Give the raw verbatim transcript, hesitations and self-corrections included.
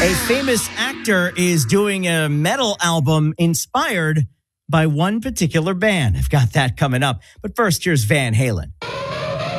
A famous actor is doing a metal album inspired by one particular band. I've got that coming up. But first, here's Van Halen.